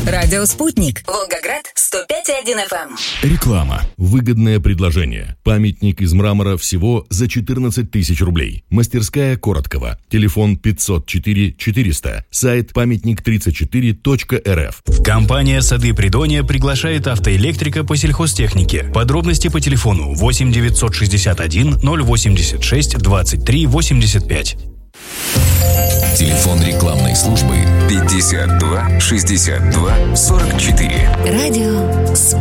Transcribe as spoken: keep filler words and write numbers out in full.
Радио «Спутник». Волгоград, сто пять и один эф эм. Реклама. Выгодное предложение. Памятник из мрамора всего за четырнадцать тысяч рублей. Мастерская Короткова. Телефон пятьсот четыре четыреста. Сайт памятник тридцать четыре точка эр эф. Компания «Сады Придонья» приглашает автоэлектрика по сельхозтехнике. Подробности по телефону восемь девятьсот шестьдесят один ноль восемьдесят шесть двадцать три восемьдесят пять. Телефон рекламной службы пятьдесят два шестьдесят два сорок четыре. Радио «Спутник».